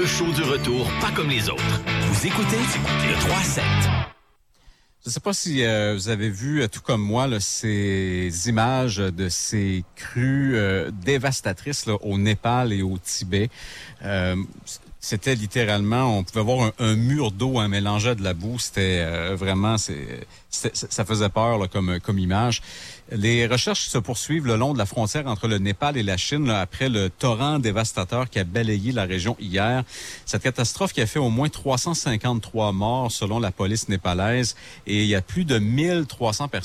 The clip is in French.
Le show du retour, pas comme les autres. Vous écoutez le 3-7. Je ne sais pas si vous avez vu, tout comme moi, là, ces images de ces crues dévastatrices là, au Népal et au Tibet. C'était littéralement, on pouvait voir un mur d'eau mélangé à de la boue. C'était vraiment, ça faisait peur là, comme image. Les recherches se poursuivent le long de la frontière entre le Népal et la Chine là, après le torrent dévastateur qui a balayé la région hier. Cette catastrophe qui a fait au moins 353 morts selon la police népalaise et il y a plus de 1300 personnes